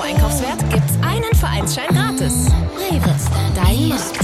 Einkaufswert gibt's einen Vereinsschein gratis. Rewe, dein Markt.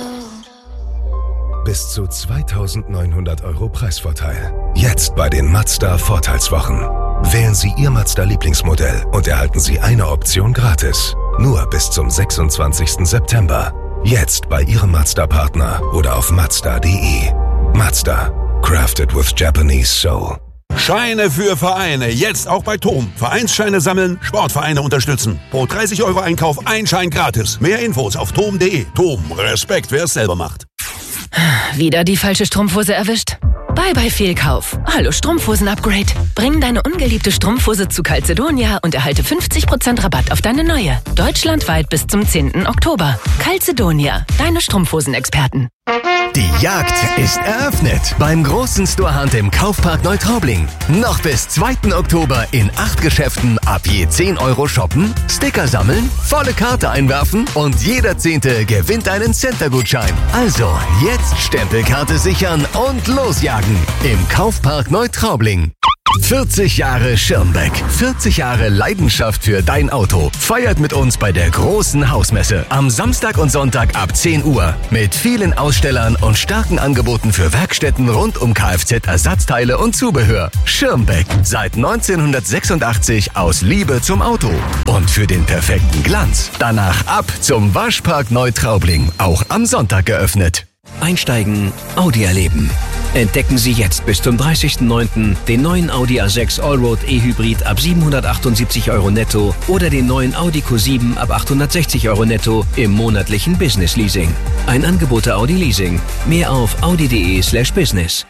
Bis zu 2.900 € Preisvorteil. Jetzt bei den Mazda Vorteilswochen. Wählen Sie Ihr Mazda-Lieblingsmodell und erhalten Sie eine Option gratis. Nur bis zum 26. September. Jetzt bei Ihrem Mazda-Partner oder auf Mazda.de. Mazda. Crafted with Japanese soul. Scheine für Vereine. Jetzt auch bei TOM. Vereinsscheine sammeln, Sportvereine unterstützen. Pro 30 € Einkauf ein Schein gratis. Mehr Infos auf tom.de. TOM. Respekt, wer es selber macht. Wieder die falsche Strumpfhose erwischt? Bye Fehlkauf. Hallo Strumpfhosen-Upgrade. Bring deine ungeliebte Strumpfhose zu Calzedonia und erhalte 50% Rabatt auf deine neue. Deutschlandweit bis zum 10. Oktober. Calzedonia, deine Strumpfhosen-Experten. Die Jagd ist eröffnet beim großen Storehunt im Kaufpark Neutraubling. Noch bis 2. Oktober in 8 Geschäften ab je 10 € shoppen, Sticker sammeln, volle Karte einwerfen und jeder 10. gewinnt einen Center-Gutschein. Also jetzt Stempelkarte sichern und losjagen im Kaufpark Neutraubling. 40 Jahre Schirmbeck, 40 Jahre Leidenschaft für dein Auto. Feiert mit uns bei der großen Hausmesse am Samstag und Sonntag ab 10 Uhr. Mit vielen Ausstellern und starken Angeboten für Werkstätten rund um Kfz-Ersatzteile und Zubehör. Schirmbeck, seit 1986 aus Liebe zum Auto. Und für den perfekten Glanz. Danach ab zum Waschpark Neutraubling, auch am Sonntag geöffnet. Einsteigen, Audi erleben. Entdecken Sie jetzt bis zum 30.09. den neuen Audi A6 Allroad E-Hybrid ab 778 € netto oder den neuen Audi Q7 ab 860 € netto im monatlichen Business Leasing. Ein Angebot der Audi Leasing. Mehr auf audi.de/business.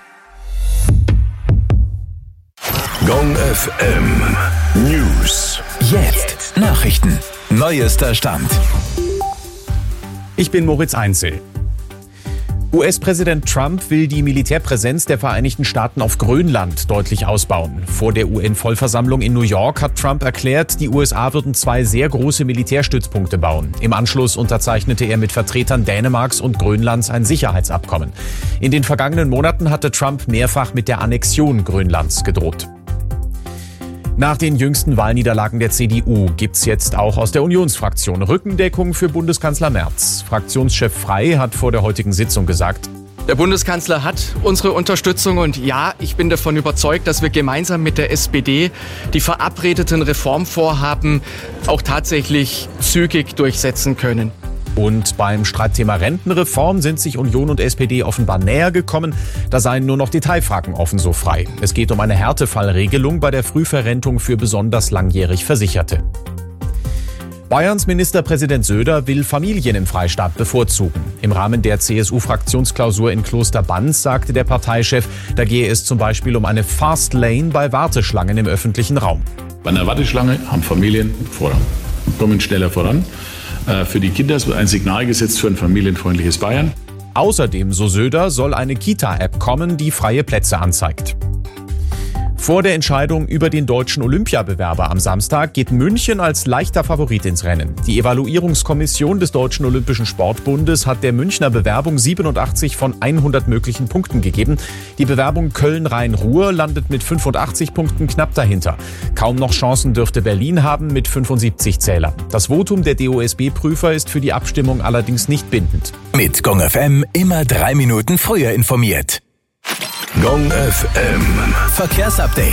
Gong FM News. Jetzt Nachrichten. Neuester Stand. Ich bin Moritz Einzel. US-Präsident Trump will die Militärpräsenz der Vereinigten Staaten auf Grönland deutlich ausbauen. Vor der UN-Vollversammlung in New York hat Trump erklärt, die USA würden 2 sehr große Militärstützpunkte bauen. Im Anschluss unterzeichnete er mit Vertretern Dänemarks und Grönlands ein Sicherheitsabkommen. In den vergangenen Monaten hatte Trump mehrfach mit der Annexion Grönlands gedroht. Nach den jüngsten Wahlniederlagen der CDU gibt's jetzt auch aus der Unionsfraktion Rückendeckung für Bundeskanzler Merz. Fraktionschef Frey hat vor der heutigen Sitzung gesagt: Der Bundeskanzler hat unsere Unterstützung und ja, ich bin davon überzeugt, dass wir gemeinsam mit der SPD die verabredeten Reformvorhaben auch tatsächlich zügig durchsetzen können. Und beim Streitthema Rentenreform sind sich Union und SPD offenbar näher gekommen. Da seien nur noch Detailfragen offen, so Frey. Es geht um eine Härtefallregelung bei der Frühverrentung für besonders langjährig Versicherte. Bayerns Ministerpräsident Söder will Familien im Freistaat bevorzugen. Im Rahmen der CSU-Fraktionsklausur in Kloster Banz sagte der Parteichef, da gehe es zum Beispiel um eine Fast Lane bei Warteschlangen im öffentlichen Raum. Bei einer Warteschlange haben Familien Vorrang, kommen schneller voran. Für die Kinder wird ein Signal gesetzt für ein familienfreundliches Bayern. Außerdem, so Söder, soll eine Kita-App kommen, die freie Plätze anzeigt. Vor der Entscheidung über den deutschen Olympiabewerber am Samstag geht München als leichter Favorit ins Rennen. Die Evaluierungskommission des Deutschen Olympischen Sportbundes hat der Münchner Bewerbung 87 von 100 möglichen Punkten gegeben. Die Bewerbung Köln-Rhein-Ruhr landet mit 85 Punkten knapp dahinter. Kaum noch Chancen dürfte Berlin haben mit 75 Zählern. Das Votum der DOSB-Prüfer ist für die Abstimmung allerdings nicht bindend. Mit Gong FM immer 3 Minuten früher informiert. Gong FM Verkehrsupdate.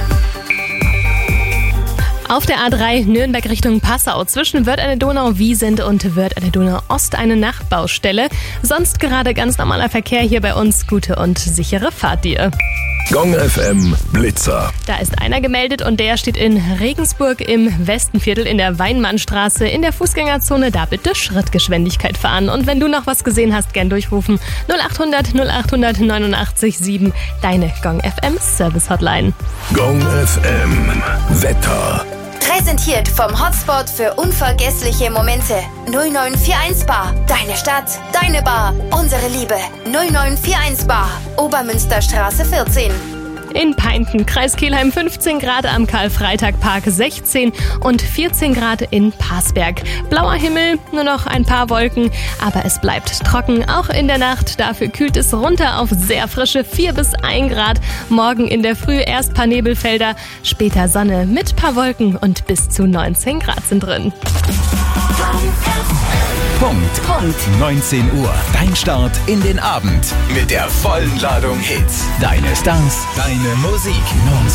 Auf der A3 Nürnberg Richtung Passau zwischen Wörth an der Donau-Wiesent und Wörth an der Donau-Ost eine Nachbaustelle. Sonst gerade ganz normaler Verkehr hier bei uns. Gute und sichere Fahrt dir. Gong FM Blitzer. Da ist einer gemeldet und der steht in Regensburg im Westenviertel in der Weinmannstraße in der Fußgängerzone. Da bitte Schrittgeschwindigkeit fahren. Und wenn du noch was gesehen hast, gern durchrufen. 0800 0800 89 7. Deine Gong FM Service Hotline. Gong FM Wetter. Präsentiert vom Hotspot für unvergessliche Momente. 0941 Bar. Deine Stadt, deine Bar, unsere Liebe. 0941 Bar. Obermünsterstraße 14. In Peinten, Kreis Kelheim 15 Grad, am Karl-Freitag-Park 16 und 14 Grad in Parsberg. Blauer Himmel, nur noch ein paar Wolken, aber es bleibt trocken, auch in der Nacht. Dafür kühlt es runter auf sehr frische 4 bis 1 Grad. Morgen in der Früh erst paar Nebelfelder, später Sonne mit paar Wolken und bis zu 19 Grad sind drin. Punkt. 19 Uhr. Dein Start in den Abend mit der vollen Ladung Hits. Deine Stars, deine Musik.